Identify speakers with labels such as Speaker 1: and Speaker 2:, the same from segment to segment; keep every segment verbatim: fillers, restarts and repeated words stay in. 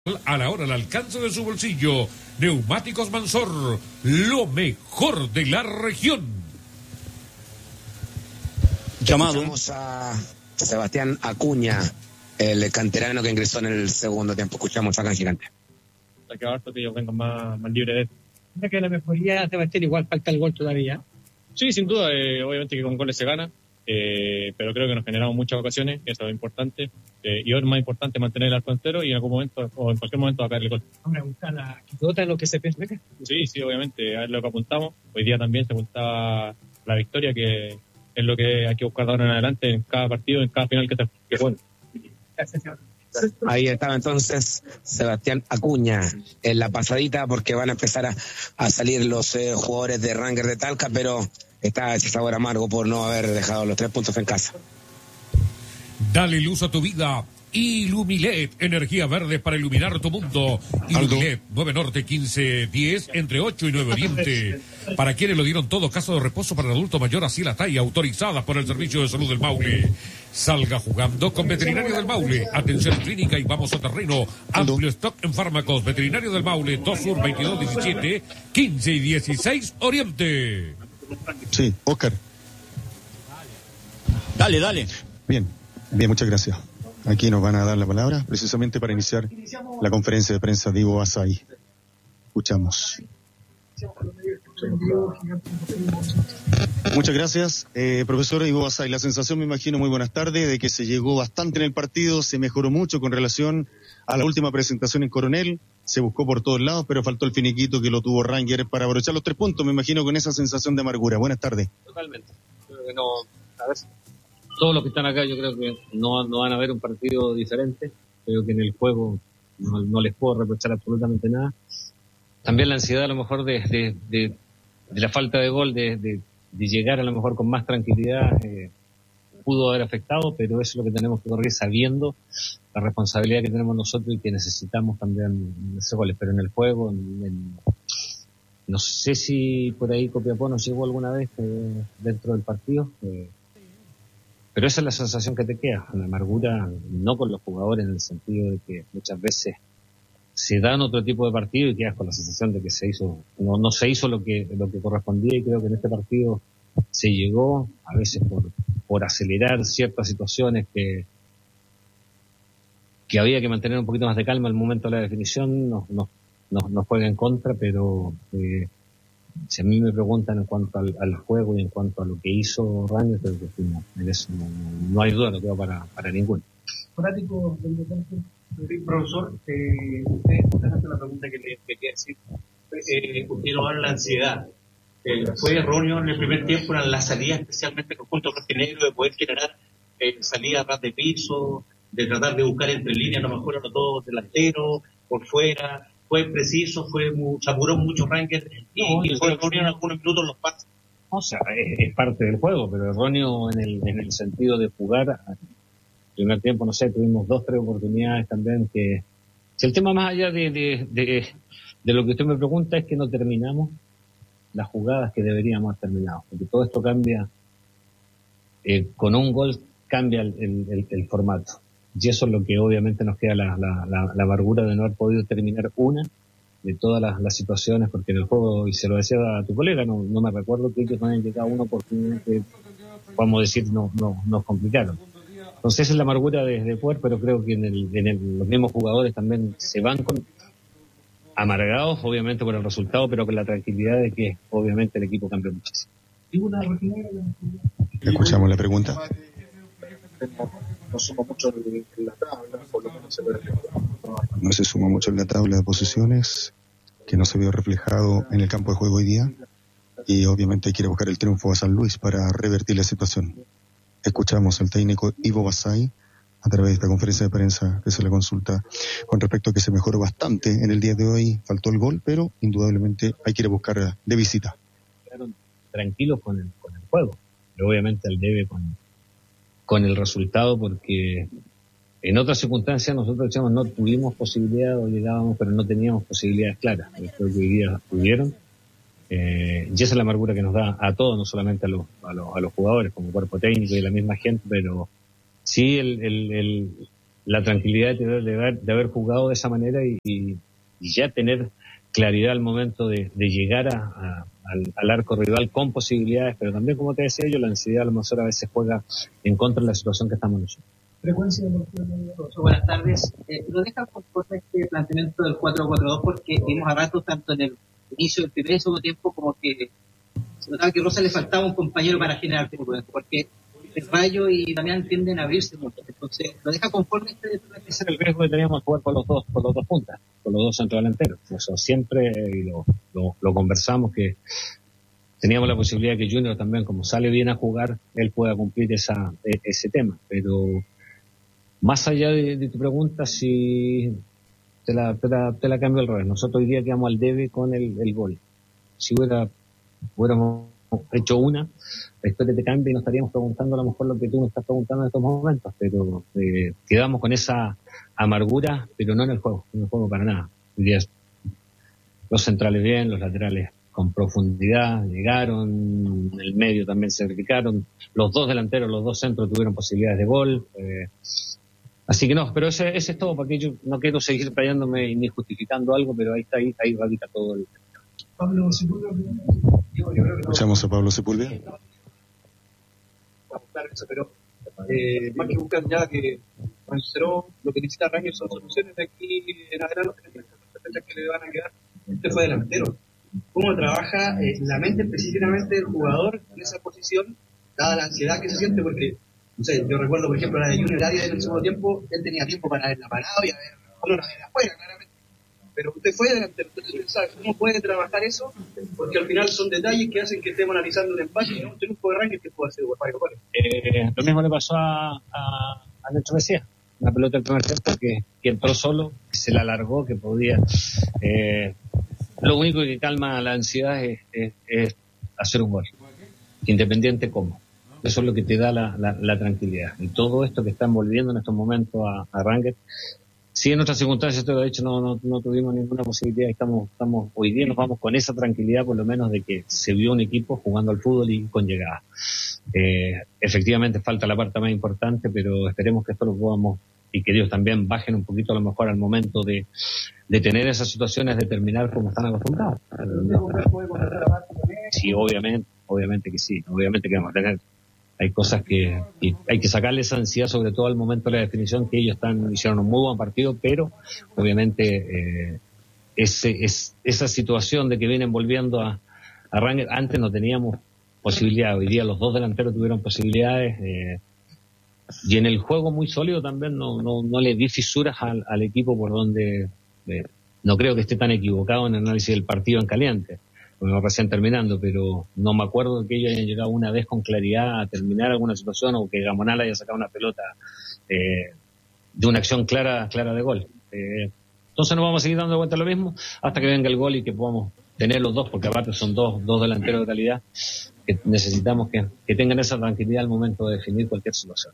Speaker 1: a la hora al alcance de su bolsillo. Neumáticos Mansor, lo mejor de la región.
Speaker 2: Llamado.
Speaker 3: Vamos a Sebastián Acuña, el canterano que ingresó en el segundo tiempo. Escuchamos acá en Gigante.
Speaker 4: Hay que harto que ellos vengan más, más libres de esto.
Speaker 5: ¿Cree que la mejoría, Sebastián, igual falta el gol todavía?
Speaker 4: Sí, sin duda, eh, obviamente que con goles se gana, eh, pero creo que nos generamos muchas ocasiones, eso es importante, eh, y hoy es más importante mantener el arco entero y en algún momento, o en cualquier momento, sacar el gol.
Speaker 5: Hombre, gusta la quitota, lo que se piensa.
Speaker 4: Sí, sí, obviamente, a ver lo que apuntamos. Hoy día también se apuntaba la victoria, que es lo que hay que buscar de ahora en adelante en cada partido, en cada final que se que juegue.
Speaker 5: Gracias, señor.
Speaker 3: Ahí estaba entonces Sebastián Acuña en la pasadita, porque van a empezar a, a salir los eh, jugadores de Rangers de Talca, pero está ese sabor amargo por no haber dejado los tres puntos en casa.
Speaker 1: Dale luz a tu vida. Ilumilet, energía verde para iluminar tu mundo. Ilumilet, nueve Norte quince diez, entre ocho y nueve Oriente. Para quienes lo dieron todo, casa de reposo para el adulto mayor, así la talla, autorizada por el Servicio de Salud del Maule. Salga jugando con Veterinario del Maule. Atención clínica y vamos a terreno. Amplio stock en fármacos. Veterinario del Maule, dos Sur, veintidós diecisiete, quince y dieciséis Oriente.
Speaker 6: Sí, Oscar.
Speaker 2: Dale, dale.
Speaker 6: Bien, bien, muchas gracias. Aquí nos van a dar la palabra precisamente para iniciar la conferencia de prensa de Ivo Basay. Escuchamos. Muchas gracias, eh, profesor Ivo Basay. La sensación, me imagino, muy buenas tardes, de que se llegó bastante en el partido, se mejoró mucho con relación a la última presentación en Coronel, se buscó por todos lados, pero faltó el finiquito que lo tuvo Rangers para aprovechar los tres puntos, me imagino, con esa sensación de amargura. Buenas tardes.
Speaker 7: Totalmente. Creo que no, a ver, todos los que están acá yo creo que no, no van a ver un partido diferente. Creo que en el juego no, no les puedo reprochar absolutamente nada. También la ansiedad a lo mejor de, de, de, de la falta de gol, de, de, de llegar a lo mejor con más tranquilidad, eh, pudo haber afectado, pero eso es lo que tenemos que correr sabiendo la responsabilidad que tenemos nosotros y que necesitamos también hacer goles. Pero en el juego, en, en, no sé si por ahí Copiapó nos llegó alguna vez eh, dentro del partido, eh, pero esa es la sensación que te queda, la amargura, no con los jugadores en el sentido de que muchas veces se dan otro tipo de partido y quedas con la sensación de que se hizo, no, no se hizo lo que, lo que correspondía, y creo que en este partido se llegó, a veces por, por acelerar ciertas situaciones que, que había que mantener un poquito más de calma al momento de la definición, nos, nos, nos, nos juega en contra, pero eh, si a mí me preguntan en cuanto al, al juego y en cuanto a lo que hizo Rangers, creo que fuimos, en eso no, no hay duda, no queda para, para ninguno.
Speaker 5: Fanático del deporte. Sí, profesor, eh, usted, usted hace una pregunta que le quería decir. Eh, usted no habla de la ansiedad. Eh, fue erróneo en el primer tiempo en la salida, especialmente con punto rojinegro, de poder generar eh, salidas a ras de piso, de tratar de buscar entre líneas, a lo mejor a los dos delanteros, por fuera. Fue preciso, fue se apuró mucho Rangers y, no, y fue erróneo en algunos minutos los pases.
Speaker 7: O sea, es, es parte del juego, pero erróneo en el, en el sentido de jugar. Primer tiempo, no sé, tuvimos dos, tres oportunidades también que... Si el tema más allá de, de, de, de lo que usted me pregunta es que no terminamos las jugadas que deberíamos haber terminado, porque todo esto cambia, eh, con un gol cambia el, el, el formato, y eso es lo que obviamente nos queda la, la, la, la amargura de no haber podido terminar una de todas las, las situaciones, porque en el juego, y se lo decía a tu colega, no, no me recuerdo que ellos no hayan llegado a una oportunidad que, vamos a decir, no, no, nos complicaron. Entonces esa es la amargura de, de poder, pero creo que en, el, en el, los mismos jugadores también se van con amargados, obviamente por el resultado, pero con la tranquilidad de que obviamente el equipo cambió muchísimo.
Speaker 6: Escuchamos la pregunta.
Speaker 8: No suma mucho en la tabla, por lo menos se ve.
Speaker 6: No se suma mucho en la tabla de posiciones, que no se vio reflejado en el campo de juego hoy día, y obviamente hay que ir a buscar el triunfo a San Luis para revertir la situación. Escuchamos al técnico Ivo Basay a través de esta conferencia de prensa que se le consulta con respecto a que se mejoró bastante en el día de hoy, faltó el gol, pero indudablemente hay que ir a buscar de visita.
Speaker 7: Quedaron tranquilos con el, con el juego, pero obviamente al debe con, con el resultado, porque en otras circunstancias nosotros decíamos no tuvimos posibilidad o llegábamos, pero no teníamos posibilidades claras. Creo que hoy día tuvieron. Eh, y esa es la amargura que nos da a todos, no solamente a los, a los, a los jugadores como cuerpo técnico y la misma gente, pero sí el, el, el, la tranquilidad de haber, de haber, de haber jugado de esa manera y, y, y ya tener claridad al momento de, de llegar a, a, al, al arco rival con posibilidades, pero también, como te decía yo, la ansiedad a lo mejor a veces juega en contra de la situación que estamos nosotros.
Speaker 5: Frecuencia de buenas tardes. Eh, ¿Lo deja por cosa este planteamiento del cuatro cuatro dos? Porque vimos a ratos, tanto en el inicio del primer y segundo tiempo, como que se notaba que a Rosa le faltaba un compañero para generar tiempo, porque el Rayo y Damián tienden a abrirse mucho. Entonces, ¿lo deja conforme este?
Speaker 7: Ese era el riesgo que teníamos jugar con los dos, con los dos puntas, con los dos centrodelanteros. Eso siempre, y lo, lo, lo conversamos, que teníamos la posibilidad que Junior también, como sale bien a jugar, él pueda cumplir esa, ese tema. Pero más allá de, de tu pregunta, si te la, te la, te la cambio al revés. Nosotros hoy día quedamos al debe con el, el gol. Si hubiera, hubiéramos hecho una, la historia te cambia y nos estaríamos preguntando a lo mejor lo que tú nos estás preguntando en estos momentos, pero eh, quedamos con esa amargura, pero no en el juego, en el juego para nada. Hoy día los centrales bien, los laterales con profundidad, llegaron, en el medio también se verificaron, los dos delanteros, los dos centros tuvieron posibilidades de gol, eh, así que no, pero ese, ese es todo, porque yo no quiero seguir playándome ni justificando algo, pero ahí está, ahí, ahí radica todo el...
Speaker 8: Pablo Sepúlveda.
Speaker 6: Escuchamos a Pablo Sepúlveda.
Speaker 8: Pero eh, más que buscar ya que Cerón, lo que necesita Rangers son soluciones de aquí en adelante, las que le van a quedar. Usted fue delantero. ¿Cómo trabaja eh, la mente específicamente del jugador en esa posición, dada la ansiedad que se siente? Porque, no sé, yo recuerdo, por ejemplo, la de Junior Arias en el segundo tiempo, él tenía tiempo para haberla parado y haber, bueno, la de afuera, claramente. Pero usted fue delantero, entonces, ¿sabe cómo puede trabajar eso? Porque al final son detalles que hacen que estemos analizando un empate y no un triunfo de Rangers que puede hacer Guapayo.
Speaker 7: Eh, lo mismo le pasó a, a, a Nacho Mejía, una pelota del primer tiempo que, que entró solo, que se la alargó, que podía. Eh, lo único que calma la ansiedad es, es, es hacer un gol, independiente cómo. Eso es lo que te da la, la, la tranquilidad. Y todo esto que está envolviendo en estos momentos a, a Rangers. Sí, en otras circunstancias, te lo he dicho, no, no, no tuvimos ninguna posibilidad. Estamos, estamos, hoy día nos vamos con esa tranquilidad, por lo menos, de que se vio un equipo jugando al fútbol y con llegada. Eh, efectivamente falta la parte más importante, pero esperemos que esto lo podamos, y que ellos también bajen un poquito a lo mejor al momento de, de tener esas situaciones, de terminar como están acostumbrados. Sí, obviamente, obviamente que sí, obviamente que vamos a tener. Hay cosas que, que hay que sacarle esa ansiedad, sobre todo al momento de la definición, que ellos están hicieron un muy buen partido, pero obviamente eh, ese, es, esa situación de que vienen volviendo a, a Rangers, antes no teníamos posibilidad, hoy día los dos delanteros tuvieron posibilidades, eh, y en el juego muy sólido también no, no, no le vi fisuras al, al equipo por donde eh, no creo que esté tan equivocado en el análisis del partido en caliente. Me va recién terminando, pero no me acuerdo de que ellos hayan llegado una vez con claridad a terminar alguna situación o que Gamonal haya sacado una pelota eh, de una acción clara clara de gol. Eh, entonces nos vamos a seguir dando vuelta a lo mismo hasta que venga el gol y que podamos tener los dos, porque aparte son dos, dos delanteros de calidad que necesitamos que, que tengan esa tranquilidad al momento de definir cualquier situación.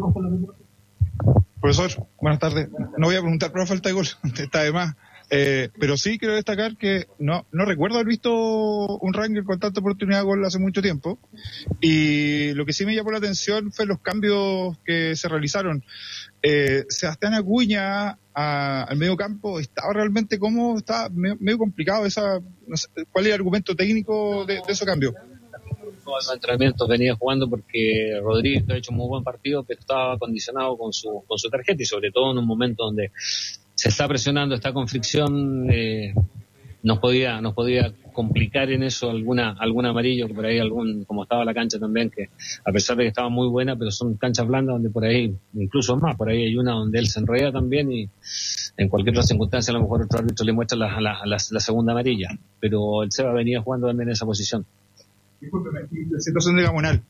Speaker 2: Profesor, buenas tardes. No voy a preguntar por la falta de gol, está de más. Eh, pero sí quiero destacar que no no recuerdo haber visto un Rangers con tanta oportunidad de gol hace mucho tiempo, y lo que sí me llamó la atención fue los cambios que se realizaron. eh, Sebastián Acuña a, al medio campo, ¿estaba realmente cómodo? Estaba medio, medio complicado esa, no sé, ¿cuál es el argumento técnico de, de ese cambio?
Speaker 7: Todos los entrenamientos venía jugando porque Rodríguez ha hecho un muy buen partido, pero estaba condicionado con su con su tarjeta, y sobre todo en un momento donde se está presionando, está con fricción, eh, nos podía nos podía complicar en eso alguna algún amarillo, por ahí algún, como estaba la cancha también, que a pesar de que estaba muy buena, pero son canchas blandas donde por ahí, incluso más, por ahí hay una donde él se enreda también, y en cualquier otra circunstancia a lo mejor otro árbitro le muestra la, la, la, la segunda amarilla, pero el Seba venía jugando también en esa posición.
Speaker 2: Discúlpeme, la situación de Gamonal.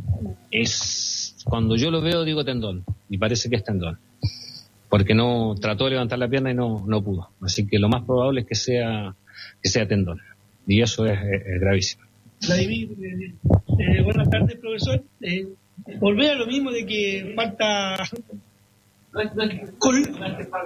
Speaker 7: Es, cuando yo lo veo digo tendón, y parece que es tendón, porque no trató de levantar la pierna y no no pudo, así que lo más probable es que sea que sea tendón, y eso es, es, es gravísimo.
Speaker 9: Vladimir, eh, eh, buenas tardes, profesor. Eh, volver a lo mismo de que falta Col...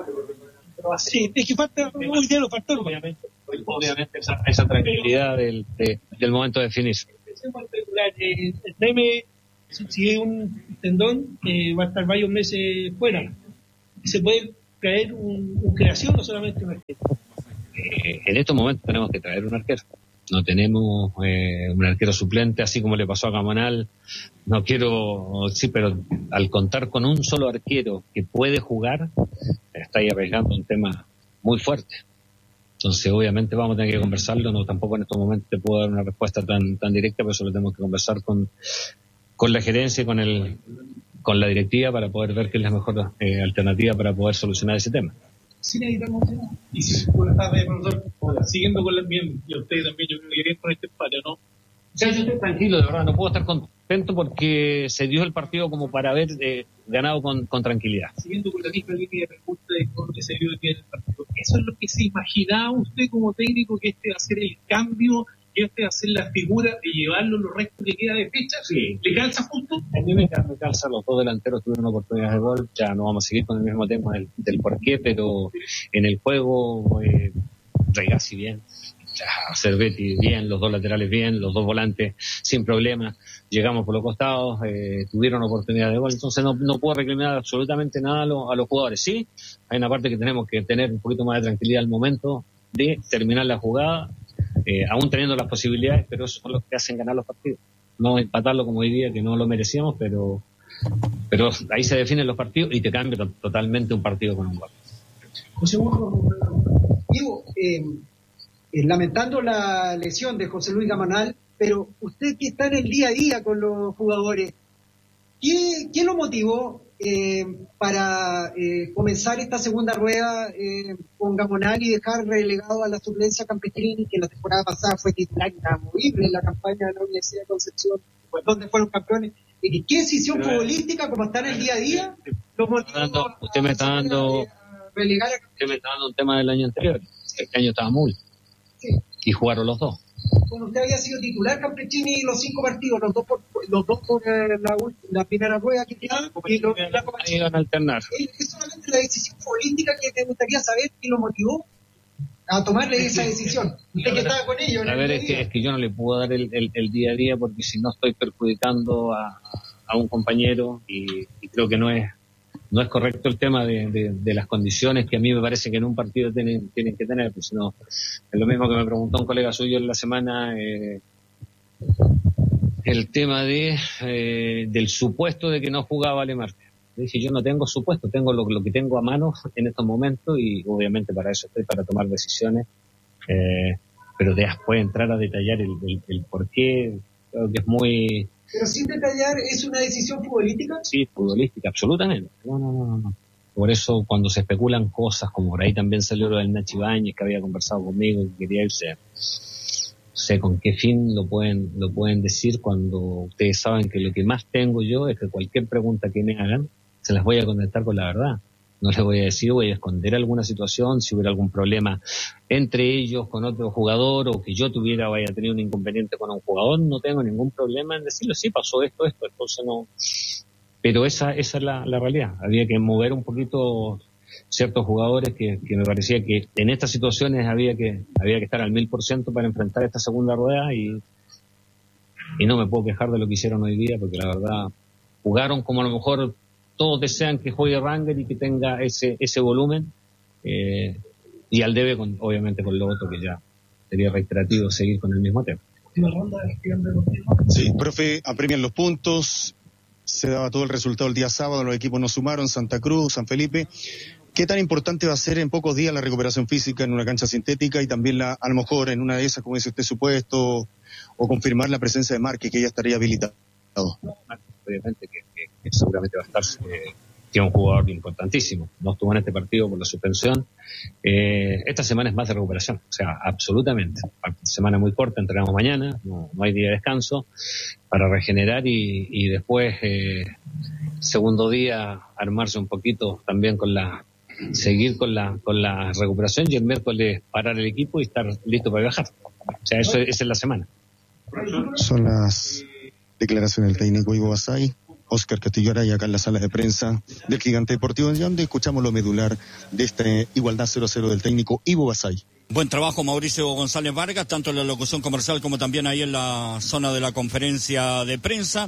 Speaker 9: sí, es que falta muy bien, lo faltó,
Speaker 7: obviamente, obviamente esa, esa tranquilidad del, de, del momento de definir.
Speaker 9: Eh, el Teme, si es un tendón, eh, va a estar varios meses fuera. y se puede traer un, un creación, no solamente un arquero.
Speaker 7: Eh, en estos momentos tenemos que traer un arquero. No tenemos eh, un arquero suplente, así como le pasó a Gamonal. No quiero, sí, pero al contar con un solo arquero que puede jugar, está ahí arriesgando un tema muy fuerte. Entonces, obviamente vamos a tener que conversarlo. No, tampoco en estos momentos te puedo dar una respuesta tan tan directa, por eso lo tenemos que conversar con con la gerencia y con el con la directiva para poder ver qué es la mejor eh, alternativa para poder solucionar ese tema.
Speaker 5: Sin editar emocional. Y si, buenas tardes, profesor. Hola. Siguiendo con la bien, y usted también, yo creo que bien con este espacio, ¿no?
Speaker 7: Ya, yo estoy tranquilo, de verdad, no puedo estar contento porque se dio el partido como para haber eh, ganado con, con tranquilidad.
Speaker 5: Siguiendo con la misma línea de pregunta de cómo se dio el partido, ¿eso es lo que se imaginaba usted como técnico, que este va a ser el cambio, que este va a ser la figura de llevarlo los restos que queda de fecha?
Speaker 7: Sí.
Speaker 5: ¿Le calza justo?
Speaker 7: A mí me, me calza, los dos delanteros tuvieron oportunidades de gol, ya no vamos a seguir con el mismo tema del, del por qué, pero en el juego, eh, Regazzi bien, Cervetti bien, los dos laterales bien, los dos volantes sin problema, llegamos por los costados, eh, tuvieron oportunidad de gol, entonces no, no puedo reclamar absolutamente nada a, lo, a los jugadores. Sí, hay una parte que tenemos que tener un poquito más de tranquilidad al momento de terminar la jugada, eh, aún teniendo las posibilidades, pero esos son los que hacen ganar los partidos, no empatarlo como hoy día, que no lo merecíamos, pero pero ahí se definen los partidos y te cambia to- totalmente un partido con un gol.
Speaker 10: José Diego, eh, Eh, lamentando la lesión de José Luis Gamonal, pero usted que está en el día a día con los jugadores, ¿qué, qué lo motivó eh, para eh, comenzar esta segunda rueda eh, con Gamonal y dejar relegado a la suplencia a Campestrini, que la temporada pasada fue titular inamovible en la campaña de la Universidad de Concepción, pues, donde fueron campeones? ¿Y qué decisión pero, futbolística, como está en el día a día, lo motivó
Speaker 7: dando, usted me está dando,
Speaker 10: a relegar a
Speaker 7: usted me está dando un tema del año anterior? Este año estaba muy
Speaker 10: Sí.
Speaker 7: Y jugaron los dos.
Speaker 10: Bueno, usted había sido titular Campestrini los cinco partidos, los dos por, los dos por eh, la, la primera rueda que quedaba, y los, la
Speaker 7: iban a alternar.
Speaker 10: Es solamente la decisión política que te gustaría saber qué lo motivó a tomarle esa decisión. Usted que estaba con ellos.
Speaker 7: A ver, es que, es que yo no le puedo dar el, el, el día a día porque si no estoy perjudicando a, a un compañero y, y creo que no es no es correcto el tema de, de, de las condiciones que a mí me parece que en un partido tienen, tienen que tener, pues no, es lo mismo que me preguntó un colega suyo en la semana, eh, el tema de eh, del supuesto de que no jugaba Alemán. Le dije, yo no tengo supuesto, tengo lo, lo que tengo a mano en estos momentos y obviamente para eso estoy, para tomar decisiones, eh, pero después entrar a detallar el, el, el por qué, creo que es muy...
Speaker 10: Pero sin detallar, ¿es una decisión futbolística?
Speaker 7: Sí, futbolística, absolutamente. No, no, no, no. Por eso cuando se especulan cosas, como por ahí también salió lo del Nachi Bañez, que había conversado conmigo, que quería irse, no sé con qué fin lo pueden, lo pueden decir cuando ustedes saben que lo que más tengo yo es que cualquier pregunta que me hagan, se las voy a contestar con la verdad. No les voy a decir, voy a esconder alguna situación, si hubiera algún problema entre ellos, con otro jugador, o que yo tuviera o haya tenido un inconveniente con un jugador, no tengo ningún problema en decirlo, sí, pasó esto, esto, entonces no. Pero esa, esa es la, la realidad. Había que mover un poquito ciertos jugadores que, que me parecía que en estas situaciones había que, había que estar al mil por ciento para enfrentar esta segunda rueda y, y no me puedo quejar de lo que hicieron hoy día, porque la verdad, jugaron como a lo mejor todos desean que juegue Ranger y que tenga ese ese volumen, eh, y al debe, con, obviamente, con lo otro que ya sería reiterativo seguir con el mismo tema.
Speaker 6: Sí, profe, apremian los puntos, se daba todo el resultado el día sábado, los equipos no sumaron, Santa Cruz, San Felipe. ¿Qué tan importante va a ser en pocos días la recuperación física en una cancha sintética y también la, a lo mejor en una de esas, como dice usted, supuesto, o confirmar la presencia de Márquez, que ya estaría habilitado?
Speaker 7: Obviamente que, que, que seguramente va a estar, eh, tiene un jugador importantísimo, no estuvo en este partido por la suspensión, eh, esta semana es más de recuperación, o sea, absolutamente, semana muy corta, entrenamos mañana, no, no hay día de descanso, para regenerar y, y después, eh, segundo día, armarse un poquito también con la, seguir con la, con la recuperación y el miércoles parar el equipo y estar listo para viajar, o sea, eso, esa es la semana.
Speaker 6: Son las declaraciones del técnico Ivo Basay, Óscar Castillo Araya, acá en la sala de prensa del Gigante Deportivo, donde escuchamos lo medular de este igualdad cero cero del técnico Ivo Basay.
Speaker 11: Buen trabajo Mauricio González Vargas, tanto en la locución comercial como también ahí en la zona de la conferencia de prensa.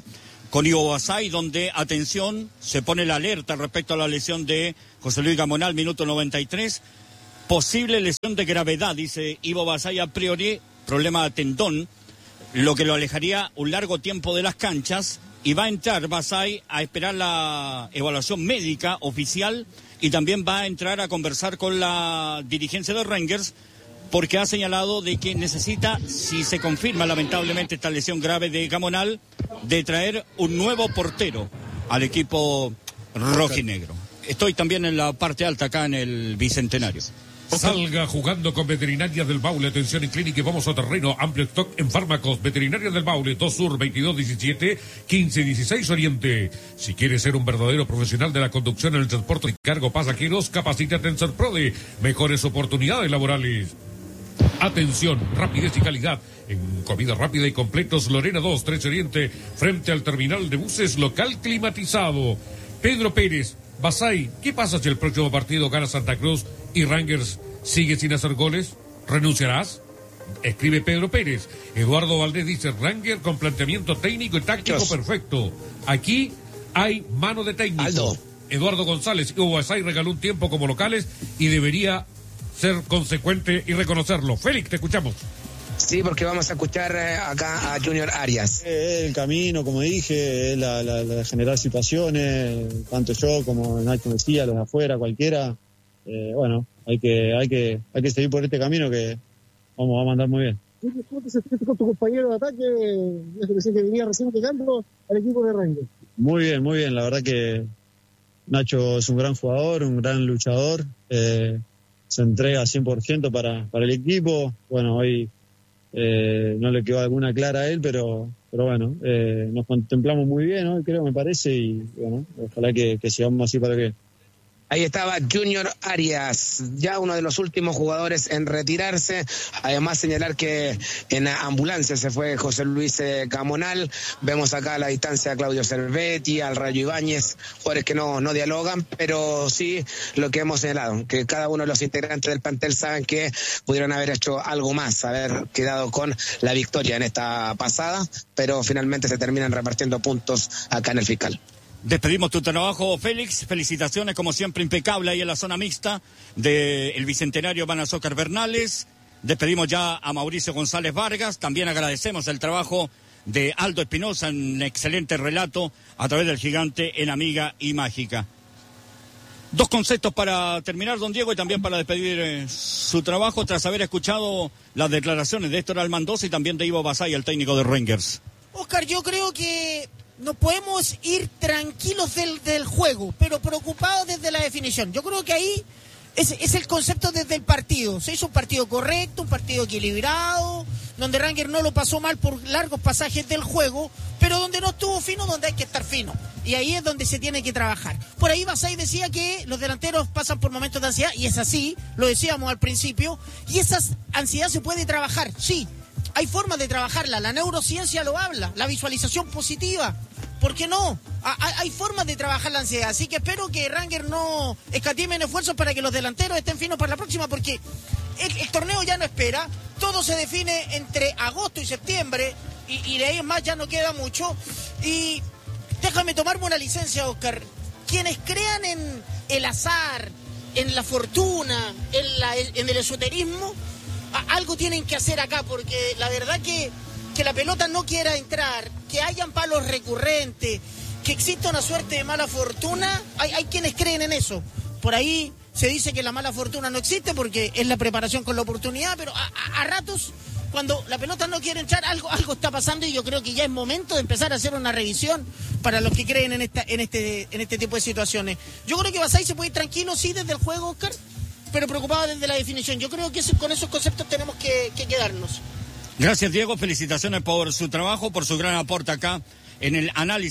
Speaker 11: con Ivo Basay, donde, atención, se pone la alerta respecto a la lesión de José Luis Gamonal, minuto noventa y tres. Posible lesión de gravedad, dice Ivo Basay, a priori, problema de tendón, lo que lo alejaría un largo tiempo de las canchas, y va a entrar Basay a esperar la evaluación médica oficial, y también va a entrar a conversar con la dirigencia de Rangers, porque ha señalado de que necesita, si se confirma lamentablemente esta lesión grave de Gamonal, de traer un nuevo portero al equipo rojinegro. Estoy también en la parte alta acá en el Bicentenario.
Speaker 1: Salga jugando con Veterinaria del Baule, atención en clínica y vamos a terreno, amplio stock en fármacos. Veterinaria del Baule, dos Sur, veintidós diecisiete, quince dieciséis Oriente. Si quieres ser un verdadero profesional de la conducción en el transporte y cargo pasajeros, capacítate en Serprode, mejores oportunidades laborales. Atención, rapidez y calidad en comida rápida y completos. Lorena dos, tres Oriente, frente al terminal de buses local climatizado. Pedro Pérez, Basay, ¿qué pasa si el próximo partido gana Santa Cruz y Rangers sigue sin hacer goles? ¿Renunciarás? Escribe Pedro Pérez. Eduardo Valdés dice, Rangers con planteamiento técnico y táctico Dios. perfecto. Aquí hay mano de técnico. Aldo. Eduardo González, Ivo Basay regaló un tiempo como locales y debería ser consecuente y reconocerlo. Félix, te escuchamos.
Speaker 3: Sí, porque vamos a escuchar eh, acá a Junior Arias.
Speaker 12: Eh, el camino, como dije, es la, la, la generar situaciones, tanto yo como Nacho decía, los de afuera, cualquiera. Eh, bueno, hay que, hay que, hay que seguir por este camino que vamos, vamos a andar muy bien.
Speaker 13: ¿Cómo te sentiste con tu compañero de ataque, desde que venía recién llegando al equipo de Rangers?
Speaker 12: Muy bien, muy bien. La verdad que Nacho es un gran jugador, un gran luchador. Eh, se entrega cien por ciento para, para el equipo. Bueno, hoy eh, no le quedó alguna clara a él, pero, pero bueno, eh, nos contemplamos muy bien, ¿no? Creo, me parece, y bueno, ojalá que, que sigamos así para que...
Speaker 3: Ahí estaba Junior Arias, ya uno de los últimos jugadores en retirarse. Además señalar que en ambulancia se fue José Luis Gamonal. Vemos acá a la distancia a Claudio Cervetti, al Rayo Ibáñez, jugadores que no, no dialogan, pero sí lo que hemos señalado, que cada uno de los integrantes del plantel saben que pudieron haber hecho algo más, haber quedado con la victoria en esta pasada, pero finalmente se terminan repartiendo puntos acá en el Fiscal.
Speaker 11: Despedimos tu trabajo, Félix. Felicitaciones, como siempre, impecable ahí en la zona mixta del Bicentenario Van Azócar Bernales. Despedimos ya a Mauricio González Vargas. También agradecemos el trabajo de Aldo Espinosa en un excelente relato a través del Gigante en Amiga y Mágica. Dos conceptos para terminar, don Diego, y también para despedir eh, su trabajo tras haber escuchado las declaraciones de Héctor Almandoza y también de Ivo Basay, el técnico de Rangers.
Speaker 14: Oscar, yo creo que no podemos ir tranquilos del, del juego, pero preocupados desde la definición. Yo creo que ahí es, es el concepto desde el partido. Se hizo un partido correcto, un partido equilibrado, donde Rangers no lo pasó mal por largos pasajes del juego, pero donde no estuvo fino, donde hay que estar fino. Y ahí es donde se tiene que trabajar. Por ahí Basay decía que los delanteros pasan por momentos de ansiedad, y es así, lo decíamos al principio, y esa ansiedad se puede trabajar, sí. Hay formas de trabajarla, la neurociencia lo habla, la visualización positiva, ¿por qué no? Hay formas de trabajar la ansiedad, así que espero que Rangers no escatimen esfuerzos para que los delanteros estén finos para la próxima, porque el, el torneo ya no espera, todo se define entre agosto y septiembre, y, y de ahí en más ya no queda mucho, y déjame tomarme una licencia, Oscar, quienes crean en el azar, en la fortuna, en, la, en el esoterismo, algo tienen que hacer acá, porque la verdad que, que la pelota no quiera entrar, que hayan palos recurrentes, que exista una suerte de mala fortuna, hay, hay quienes creen en eso. Por ahí se dice que la mala fortuna no existe porque es la preparación con la oportunidad, pero a, a, a ratos, cuando la pelota no quiere entrar, algo, algo está pasando, y yo creo que ya es momento de empezar a hacer una revisión para los que creen en, esta, en, este, en este tipo de situaciones. Yo creo que Basay se puede ir tranquilo, sí, desde el juego, Oscar, pero preocupado desde la definición. Yo creo que eso, con esos conceptos tenemos que, que quedarnos.
Speaker 11: Gracias, Diego. Felicitaciones por su trabajo, por su gran aporte acá en el análisis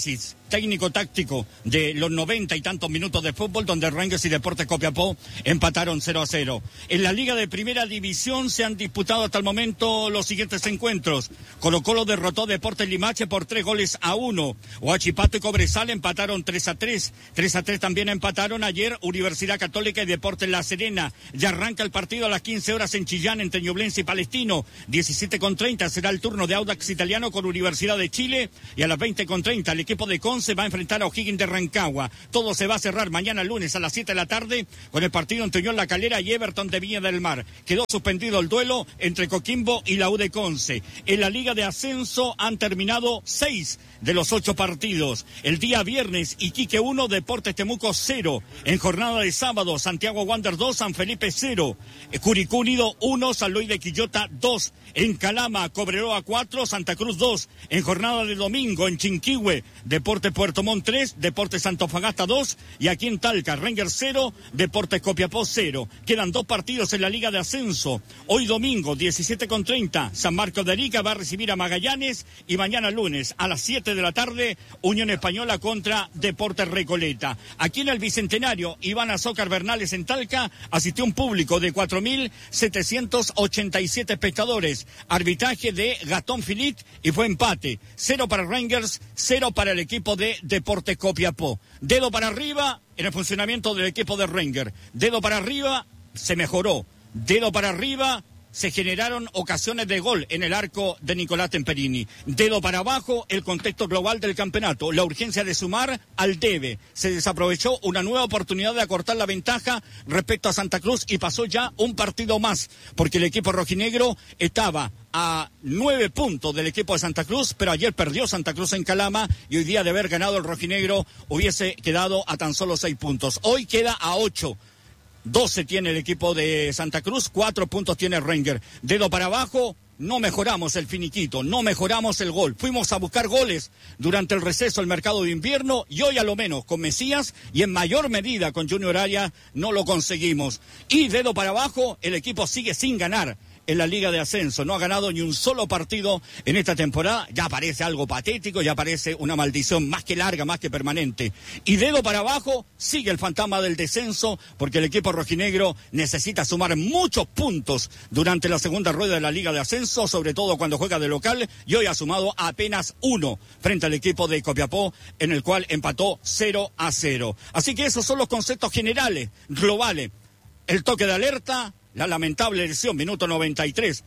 Speaker 11: técnico-táctico de los noventa y tantos minutos de fútbol, donde Rangers y Deportes Copiapó empataron cero a cero. En la Liga de Primera División se han disputado hasta el momento los siguientes encuentros. Colo-Colo derrotó a Deportes Limache por tres goles a uno. Huachipato y Cobresal empataron tres a tres. tres a tres también empataron ayer Universidad Católica y Deportes La Serena. Ya arranca el partido a las quince horas en Chillán entre Ñublense y Palestino. diecisiete con treinta será el turno de Audax Italiano con Universidad de Chile, y a las veinte con treinta el equipo de Conce va a enfrentar a O'Higgins de Rancagua. Todo se va a cerrar mañana lunes a las siete de la tarde con el partido entre Unión La Calera y Everton de Viña del Mar. Quedó suspendido el duelo entre Coquimbo y la U de Conce. En la Liga de Ascenso han terminado seis de los ocho partidos. El día viernes, Iquique uno, Deportes Temuco cero. En jornada de sábado, Santiago Wander dos, San Felipe cero. Curicó Unido uno, San Luis de Quillota dos. En Calama, Cobreloa cuatro, Santa Cruz dos. En jornada de domingo, en Chinquihue, Deportes Puerto Montt tres, Deportes Antofagasta dos. Y aquí en Talca, Rangers cero, Deportes Copiapó cero. Quedan dos partidos en la Liga de Ascenso. Hoy domingo, diecisiete con treinta, San Marcos de Arica va a recibir a Magallanes, y mañana lunes a las siete de la tarde, Unión Española contra Deportes Recoleta. Aquí en el Bicentenario, Iván Azócar Bernales en Talca, asistió un público de cuatro mil setecientos ochenta y siete espectadores. Arbitraje de Gastón Filit y fue empate. Cero para Rangers, cero para el equipo de Deportes Copiapó. Dedo para arriba en el funcionamiento del equipo de Rangers. Dedo para arriba, se mejoró. Dedo para arriba, se generaron ocasiones de gol en el arco de Nicolás Temperini. Dedo para abajo, el contexto global del campeonato, la urgencia de sumar al debe. Se desaprovechó una nueva oportunidad de acortar la ventaja respecto a Santa Cruz y pasó ya un partido más, porque el equipo rojinegro estaba a nueve puntos del equipo de Santa Cruz, pero ayer perdió Santa Cruz en Calama y hoy día de haber ganado el rojinegro hubiese quedado a tan solo seis puntos. Hoy queda a ocho. doce tiene el equipo de Santa Cruz, cuatro puntos tiene Rangers. Dedo para abajo, no mejoramos el finiquito, no mejoramos el gol. Fuimos a buscar goles durante el receso del mercado de invierno y hoy a lo menos con Mesías y en mayor medida con Junior Arias no lo conseguimos. Y dedo para abajo, el equipo sigue sin ganar en la Liga de Ascenso. No ha ganado ni un solo partido en esta temporada. Ya parece algo patético, ya parece una maldición más que larga, más que permanente. Y dedo para abajo, sigue el fantasma del descenso, porque el equipo rojinegro necesita sumar muchos puntos durante la segunda rueda de la Liga de Ascenso, sobre todo cuando juega de local, y hoy ha sumado apenas uno frente al equipo de Copiapó, en el cual empató cero a cero. Así que esos son los conceptos generales, globales. El toque de alerta, la lamentable lesión, minuto noventa y tres,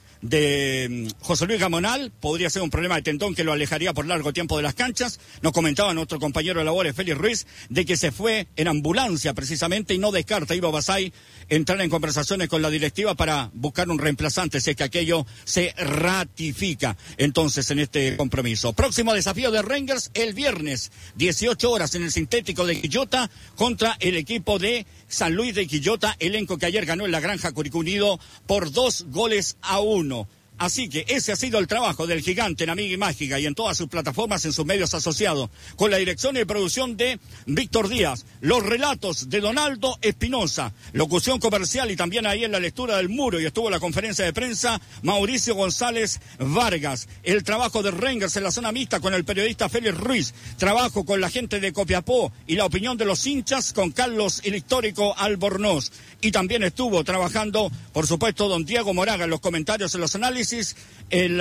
Speaker 11: de José Luis Gamonal, podría ser un problema de tendón que lo alejaría por largo tiempo de las canchas. Nos comentaba nuestro compañero de labores, Félix Ruiz, de que se fue en ambulancia precisamente y no descarta Ivo Basay entrar en conversaciones con la directiva para buscar un reemplazante, si es que aquello se ratifica entonces en este compromiso. Próximo desafío de Rangers el viernes, dieciocho horas en el sintético de Quillota contra el equipo de San Luis de Quillota, elenco que ayer ganó en la Granja Curicó Unido por dos goles a uno. Así que ese ha sido el trabajo del gigante en Amiga y Mágica y en todas sus plataformas, en sus medios asociados, con la dirección y producción de Víctor Díaz, los relatos de Donaldo Espinosa, locución comercial y también ahí en la lectura del muro y estuvo en la conferencia de prensa Mauricio González Vargas, el trabajo de Rangers en la zona mixta con el periodista Félix Ruiz, trabajo con la gente de Copiapó y la opinión de los hinchas con Carlos el histórico Albornoz, y también estuvo trabajando, por supuesto, don Diego Moraga en los comentarios, en los análisis, en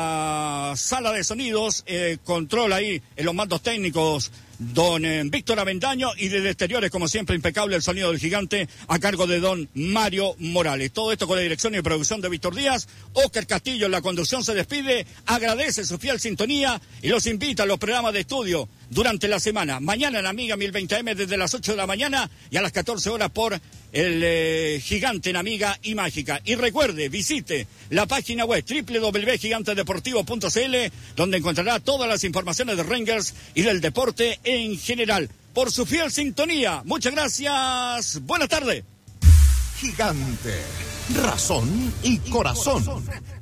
Speaker 11: la sala de sonidos, eh, control ahí en los mandos técnicos don eh, Víctor Avendaño, y desde exteriores, como siempre, impecable el sonido del gigante a cargo de don Mario Morales. Todo esto con la dirección y producción de Víctor Díaz. Óscar Castillo en la conducción se despide, agradece su fiel sintonía y los invita a los programas de estudio durante la semana. Mañana en Amiga mil veinte A M desde las ocho de la mañana y a las catorce horas por el eh, gigante en Amiga y Mágica. Y recuerde, visite la página web doble u doble u doble u punto gigantedeportivo punto c l, donde encontrará todas las informaciones de Rangers y del deporte en general. Por su fiel sintonía, muchas gracias, buenas tardes.
Speaker 15: Gigante, razón y corazón.